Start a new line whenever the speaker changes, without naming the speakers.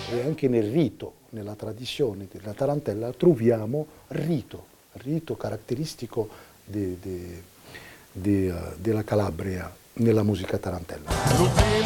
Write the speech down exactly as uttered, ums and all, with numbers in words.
e anche nel rito, nella tradizione della tarantella, troviamo rito, rito caratteristico de, de, de, uh, della Calabria nella musica tarantella.